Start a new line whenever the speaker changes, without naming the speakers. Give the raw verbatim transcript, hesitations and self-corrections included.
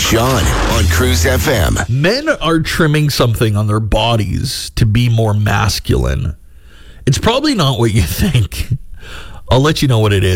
Sean on Cruise F M.
Men are trimming something on their bodies to be more masculine. It's probably not what you think. I'll let you know what it is.